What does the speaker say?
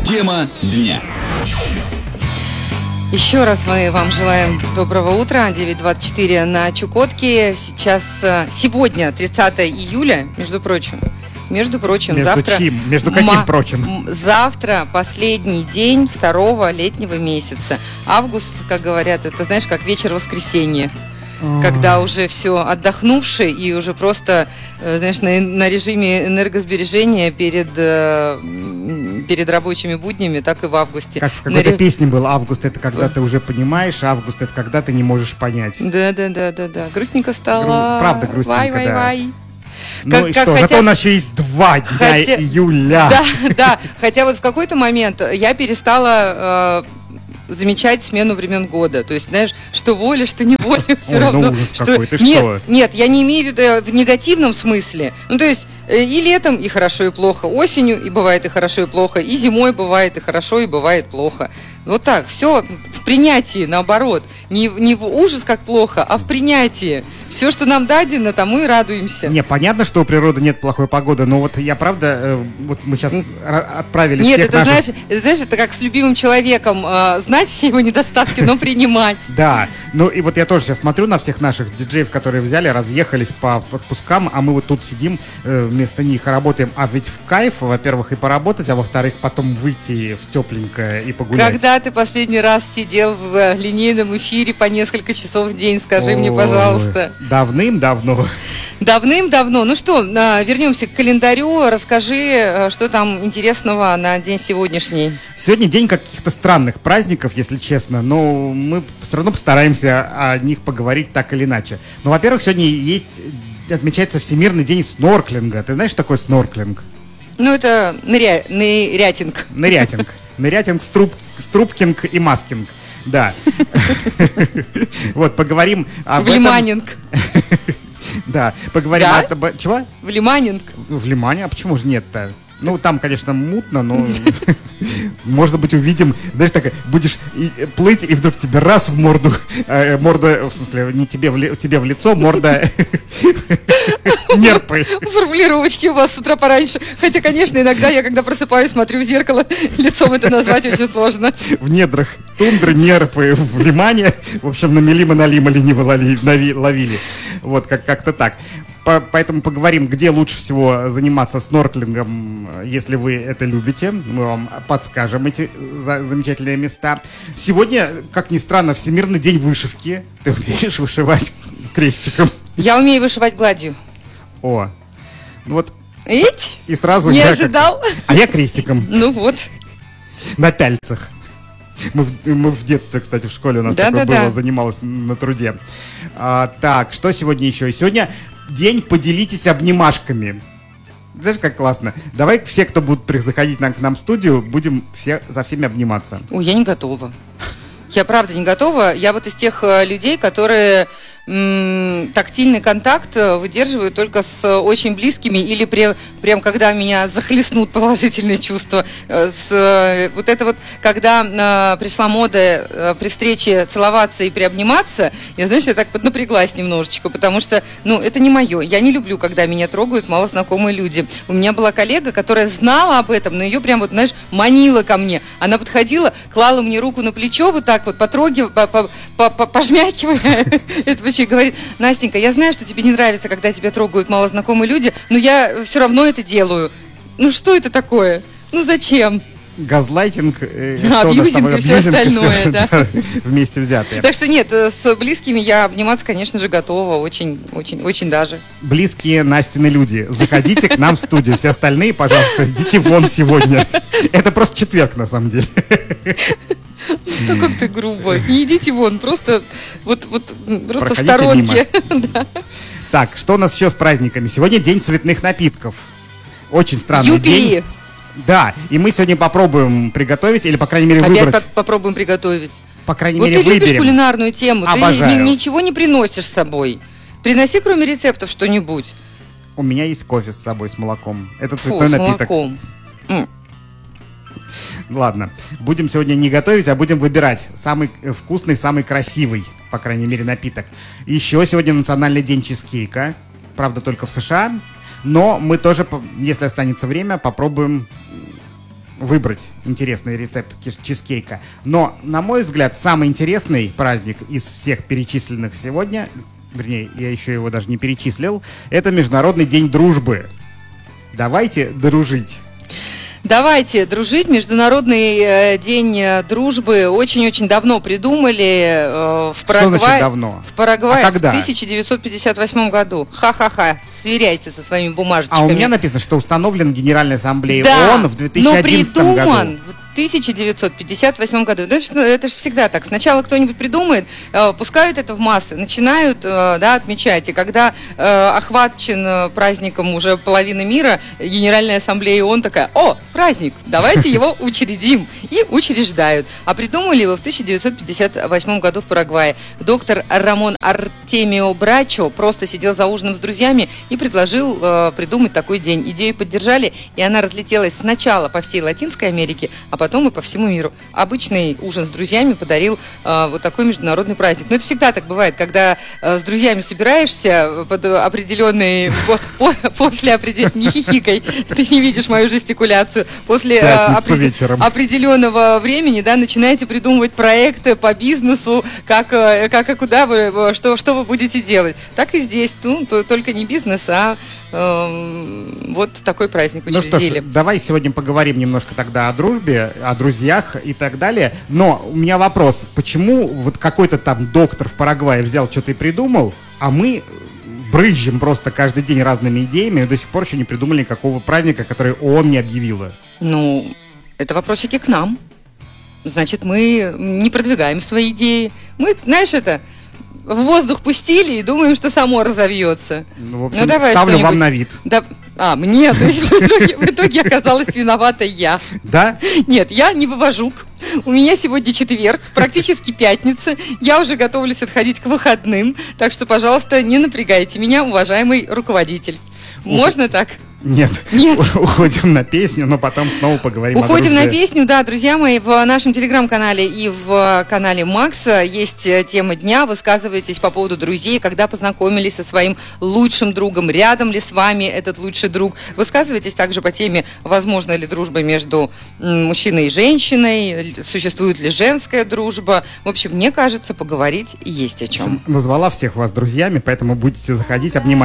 Тема дня. Еще раз мы вам желаем доброго утра. 9:24 на Чукотке. Сегодня 30 июля, между прочим, завтра... Между каким прочим? Завтра последний день второго летнего месяца. Август, как говорят, это, знаешь, как вечер воскресенья. Когда уже все отдохнувшие и уже просто, знаешь, на режиме энергосбережения перед рабочими буднями, так и в августе. Как в какой-то песне был: август — это когда ты уже понимаешь, август — это когда ты не можешь понять. Да. Грустненько стало. Правда грустненько, да. Ну и что, хотя... зато у нас еще есть 2 дня июля. Да, хотя вот в какой-то момент я перестала... замечать смену времен года. То есть, знаешь, что воля, что неволя, все равно. Ну ужас какой, ты что? Нет, я не имею в виду в негативном смысле. Ну, то есть, и летом и хорошо, и плохо, осенью и бывает и хорошо, и плохо, и зимой бывает и хорошо, и бывает плохо. Вот так, все в принятии, наоборот. Не в ужас, как плохо, а в принятии. Все, что нам дадено, тому и радуемся. Не, понятно, что у природы нет плохой погоды, но вот я правда, вот мы сейчас отправили всех наших... Нет, это знаешь, это как с любимым человеком, знать все его недостатки, но принимать. Да, ну и вот я тоже сейчас смотрю на всех наших диджеев, которые взяли, разъехались по отпускам, а мы вот тут сидим, вместо них работаем. А ведь в кайф, во-первых, и поработать, а во-вторых, потом выйти в тепленькое и погулять. Когда ты последний раз сидел в линейном эфире по несколько часов в день, скажи мне, пожалуйста. Давным-давно. Давным-давно. Ну что, вернемся к календарю. Расскажи, что там интересного на день сегодняшний. Сегодня день каких-то странных праздников, если честно, но мы все равно постараемся о них поговорить так или иначе. Ну, во-первых, сегодня отмечается Всемирный день снорклинга. Ты знаешь, что такое снорклинг? Ну, это нырятинг. Нырятинг, струбкинг и маскинг. Да. Вот, поговорим об этом. Влиманинг. Да, поговорим о этом. Чего? Влиманинг. В Лимане? А почему же нет-то? Ну, там, конечно, мутно, но, может быть, увидим, знаешь, так, будешь плыть, и вдруг тебе раз в морду, морда, в смысле, не тебе в лицо, морда нерпы. Формулировочки у вас с утра пораньше. Хотя, конечно, иногда я, когда просыпаюсь, смотрю в зеркало, лицом это назвать очень сложно. В недрах тундры, нерпы, в Лимане, в общем, на мели мы налима лениво ловили. Вот, как-то так. Поэтому поговорим, где лучше всего заниматься снорклингом, если вы это любите. Мы вам подскажем эти замечательные места. Сегодня, как ни странно, Всемирный день вышивки. Ты умеешь вышивать крестиком? Я умею вышивать гладью. О, ну вот. Ить? И сразу не ожидал. А я крестиком. Ну вот. На пяльцах. Мы в детстве, кстати, в школе у нас такое было, занималась на труде. Так, что сегодня еще? Сегодня день «Поделитесь обнимашками». Знаешь, как классно. Давай все, кто будут заходить к нам в студию, будем за всеми обниматься. Ой, я не готова. Я правда не готова. Я вот из тех людей, которые тактильный контакт выдерживают только с очень близкими или прям когда меня захлестнут положительные чувства. Вот это вот, когда пришла мода при встрече целоваться и приобниматься, я, знаешь, я так поднапряглась немножечко, потому что, это не мое. Я не люблю, когда меня трогают малознакомые люди. У меня была коллега, которая знала об этом, но ее прям вот, знаешь, манила ко мне. Она подходила, клала мне руку на плечо, вот так вот, потрогивая, пожмякивая этого человека, говорит: Настенька, я знаю, что тебе не нравится, когда тебя трогают малознакомые люди, но я все равно это делаю. Ну что это такое? Ну зачем? Газлайтинг, абьюзинг и все остальное, да. Вместе взятые. Так что нет, с близкими я обниматься, конечно же, готова, очень, очень, очень даже. Близкие Настины люди, заходите к нам в студию. Все остальные, пожалуйста, идите вон сегодня. Это просто четверг, на самом деле. Ну как ты грубо. Не идите вон, просто в сторонке. Так, что у нас еще с праздниками? Сегодня день цветных напитков. Очень странный день. Да, и мы сегодня попробуем приготовить, или, по крайней мере, выбрать. Опять попробуем приготовить. По крайней мере, выберем. Вот ты любишь выберем. Кулинарную тему, Обожаю. Ты ничего не приносишь с собой. Приноси, кроме рецептов, что-нибудь. У меня есть кофе с собой с молоком. Это цветной напиток. Молоком. Ладно, будем сегодня не готовить, а будем выбирать самый вкусный, самый красивый, по крайней мере, напиток. Еще сегодня национальный день чизкейка. Правда, только в США. Но мы тоже, если останется время, попробуем выбрать интересный рецепт чизкейка. Но, на мой взгляд, самый интересный праздник из всех перечисленных сегодня, вернее, я еще его даже не перечислил, это Международный день дружбы. Давайте дружить. Давайте дружить. Международный день дружбы очень-очень давно придумали в Парагвае. Что значит давно? В Парагвае А когда? в 1958 году. Ха-ха-ха. Сверяйте со своими бумажечками. А у меня написано, что установлен Генеральной Ассамблеей да, ООН в 2011 но году. придуман в 1958 году. Это же всегда так. Сначала кто-нибудь придумает, пускают это в массы, начинают отмечать. И когда охвачен праздником уже половина мира, Генеральная Ассамблея ООН такая: о, праздник, давайте его учредим. И учреждают. А придумали его в 1958 году в Парагвае. Доктор Рамон Артемио Брачо просто сидел за ужином с друзьями и предложил придумать такой день. Идею поддержали, и она разлетелась сначала по всей Латинской Америке, а потом и по всему миру. Обычный ужин с друзьями подарил вот такой международный праздник. Но это всегда так бывает, когда с друзьями собираешься под определенный... После определенного... Не хихикай, ты не видишь мою жестикуляцию. После определенного времени, да, начинаете придумывать проекты по бизнесу, как и куда вы, что вы будете делать. Так и здесь. Ну, только не бизнес, а вот такой праздник учредили. Ну что ж, давай сегодня поговорим немножко тогда о дружбе, о друзьях и так далее. Но у меня вопрос: почему вот какой-то там доктор в Парагвае взял что-то и придумал, а мы брызжем просто каждый день разными идеями и до сих пор еще не придумали никакого праздника, который ООН не объявила? Ну, это вопросики к нам. Значит, мы не продвигаем свои идеи. Мы, знаешь, в воздух пустили и думаем, что само разовьется. Ну, в общем, давай ставлю вам на вид. Да, мне? То есть в итоге оказалась виновата я. Да? Нет, я не вывожук. У меня сегодня четверг, практически пятница. Я уже готовлюсь отходить к выходным. Так что, пожалуйста, не напрягайте меня, уважаемый руководитель. Можно так? Нет. Уходим на песню, но потом снова поговорим Уходим на песню, да, друзья мои. В нашем телеграм-канале и в канале Макса есть тема дня. Высказывайтесь по поводу друзей, когда познакомились со своим лучшим другом, рядом ли с вами этот лучший друг. Высказывайтесь также по теме, возможно ли дружба между мужчиной и женщиной, существует ли женская дружба. В общем, мне кажется, поговорить есть о чем. Назвала всех вас друзьями, поэтому будете заходить, обнимать.